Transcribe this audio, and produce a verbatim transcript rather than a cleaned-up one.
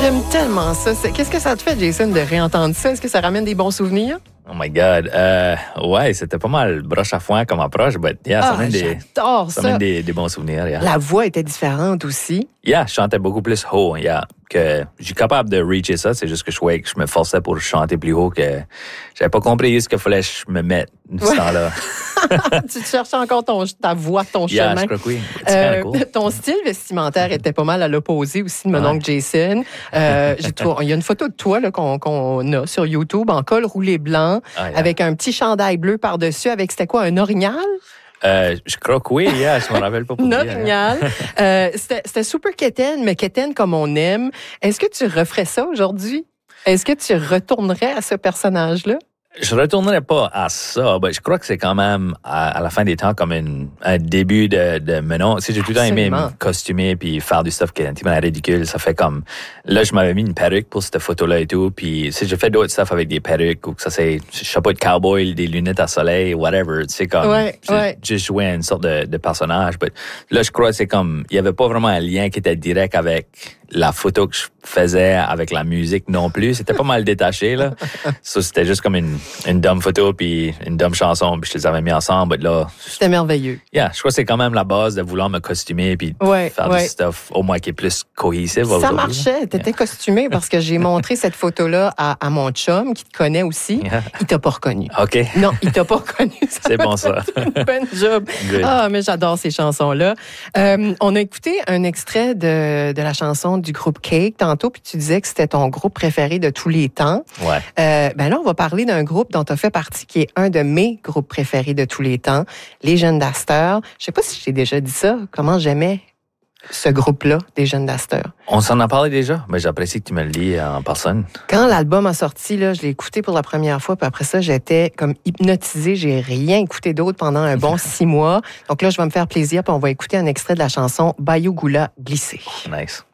J'aime tellement ça. C'est- Qu'est-ce que ça te fait, Jason, de réentendre ça? Est-ce que ça ramène des bons souvenirs? Oh my God. Euh, ouais, c'était pas mal broche à foin comme approche, but yeah, ça Ah, mène des, j'adore ça ça. mène des, des bons souvenirs. Yeah. La voix était différente aussi. Yeah, je chantais beaucoup plus haut. Yeah, que je suis capable de reacher ça. C'est juste que je voyais que je me forçais pour chanter plus haut, que j'avais pas compris ce qu'il fallait que je me mette ce Ouais. temps-là. Tu te cherches encore ton, ta voix, ton Yeah, chemin. je crois que oui. It's Euh, kinda cool. Ton style vestimentaire était pas mal à l'opposé aussi de mon Ouais. oncle Jason. Euh, j'ai trou- Il y a une photo de toi là, qu'on, qu'on a sur YouTube en col roulé blanc, Ah, yeah. avec un petit chandail bleu par-dessus, avec c'était quoi, un orignal? Euh, je crois que oui, yeah, je me rappelle pas pour Un dire. orignal. Euh, c'était, c'était super quétaine, mais quétaine comme on aime. Est-ce que tu referais ça aujourd'hui? Est-ce que tu retournerais à ce personnage-là? Je retournerai pas à ça, mais je crois que c'est quand même, à, à la fin des temps, comme une, un début de, de menon. Si j'ai tout le temps aimé Absolument. me costumer puis faire du stuff qui est un petit peu ridicule, ça fait comme, là, je m'avais mis une perruque pour cette photo-là et tout, puis si j'ai fait d'autres stuff avec des perruques ou que ça c'est, chapeau de cowboy, des lunettes à soleil, whatever, tu sais, comme, Ouais, j'ai ouais. juste joué une sorte de, de personnage, mais là, je crois que c'est comme, il y avait pas vraiment un lien qui était direct avec la photo que je faisais avec la musique non plus. C'était pas mal détaché, là. Ça, c'était juste comme une, une dumb photo puis une dumb chanson, puis je les avais mis ensemble. Mais là, C'était merveilleux. yeah, je crois que c'est quand même la base de vouloir me costumer puis Ouais, faire ouais. du stuff au moins qui est plus cohesive. Ça aujourd'hui, là. marchait. T'étais costumé parce que j'ai montré cette photo-là à, à mon chum qui te connaît aussi. Yeah. Il t'a pas reconnu. OK. Non, il t'a pas reconnu. Ça C'est m'a bon, ça. fait une bonne job. Good. Ah, mais j'adore ces chansons-là. Euh, on a écouté un extrait de, de la chanson du groupe Cake tantôt, puis tu disais que c'était ton groupe préféré de tous les temps. Ouais. Euh, ben là, on va parler d'un groupe dont tu as fait partie, qui est un de mes groupes préférés de tous les temps, les Jeunes d'Astor. Je sais pas si je t'ai déjà dit ça, comment j'aimais ce groupe-là, des Jeunes d'Astor. On s'en a parlé déjà, mais j'apprécie que tu me le dis en personne. Quand l'album a sorti, là, je l'ai écouté pour la première fois, puis après ça, j'étais comme hypnotisée. J'ai rien écouté d'autre pendant un bon six mois. Donc là, je vais me faire plaisir, puis on va écouter un extrait de la chanson Bayou Goula glissé. Nice.